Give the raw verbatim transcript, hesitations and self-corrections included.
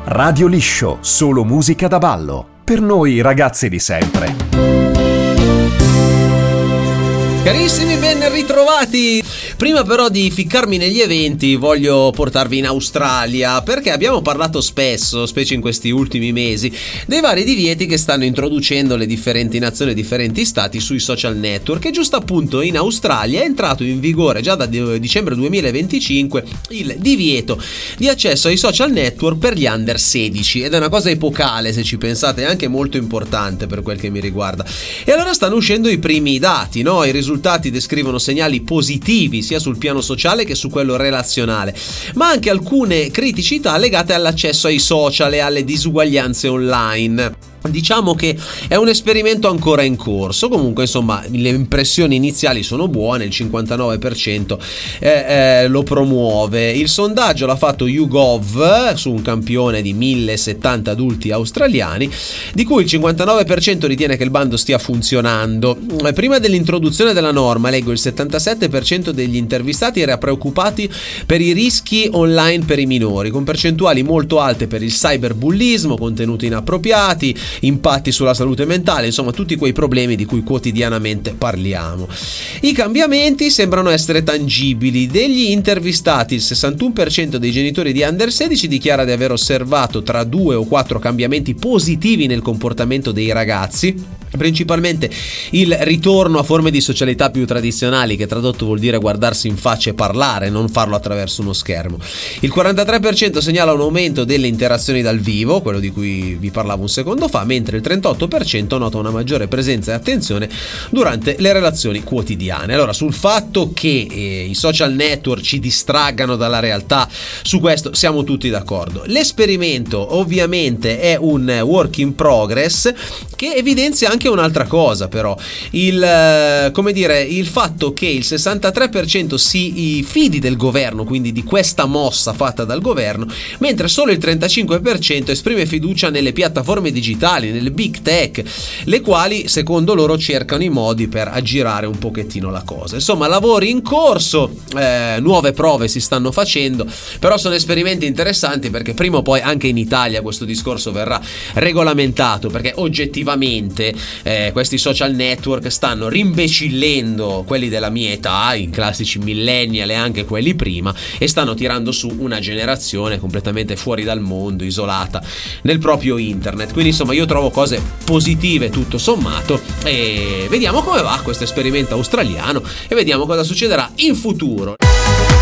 Radio Liscio, solo musica da ballo. Per noi ragazzi di sempre. Carissimi, ben ritrovati! Prima però di ficcarmi negli eventi voglio portarvi in Australia, perché abbiamo parlato spesso, specie in questi ultimi mesi, dei vari divieti che stanno introducendo le differenti nazioni e differenti stati sui social network, e giusto appunto in Australia è entrato in vigore già da dicembre duemilaventicinque il divieto di accesso ai social network per gli under sedici, ed è una cosa epocale se ci pensate, anche molto importante per quel che mi riguarda. E allora stanno uscendo i primi dati, no? I risultati descrivono segnali positivi sia sul piano sociale che su quello relazionale, ma anche alcune criticità legate all'accesso ai social e alle disuguaglianze online. Diciamo che è un esperimento ancora in corso. Comunque, insomma, le impressioni iniziali sono buone, il cinquantanove per cento eh, eh, lo promuove. Il sondaggio l'ha fatto YouGov su un campione di millesettanta adulti australiani, di cui il cinquantanove per cento ritiene che il bando stia funzionando. Prima dell'introduzione della norma, leggo, il settantasette per cento degli intervistati era preoccupati per i rischi online per i minori, con percentuali molto alte per il cyberbullismo, contenuti inappropriati, impatti sulla salute mentale, insomma tutti quei problemi di cui quotidianamente parliamo. I cambiamenti sembrano essere tangibili. Degli intervistati, il sessantuno per cento dei genitori di under sedici dichiara di aver osservato tra due o quattro cambiamenti positivi nel comportamento dei ragazzi, principalmente il ritorno a forme di socialità più tradizionali, che tradotto vuol dire guardarsi in faccia e parlare, non farlo attraverso uno schermo. Il quarantatré per cento segnala un aumento delle interazioni dal vivo, quello di cui vi parlavo un secondo fa, mentre il trentotto per cento nota una maggiore presenza e attenzione durante le relazioni quotidiane. Allora, sul fatto che eh, i social network ci distraggano dalla realtà, su questo siamo tutti d'accordo. L'esperimento ovviamente è un work in progress che evidenzia anche un'altra cosa, però il come dire il fatto che il sessantatré per cento si fidi del governo, quindi di questa mossa fatta dal governo, mentre solo il trentacinque per cento esprime fiducia nelle piattaforme digitali, nelle big tech, le quali secondo loro cercano i modi per aggirare un pochettino la cosa. Insomma, lavori in corso, eh, nuove prove si stanno facendo, però sono esperimenti interessanti, perché prima o poi anche in Italia questo discorso verrà regolamentato, perché oggettivamente Eh, questi social network stanno rimbecillendo quelli della mia età, i classici millennial e anche quelli prima, e stanno tirando su una generazione completamente fuori dal mondo, isolata nel proprio internet. Quindi insomma io trovo cose positive tutto sommato, e vediamo come va questo esperimento australiano e vediamo cosa succederà in futuro.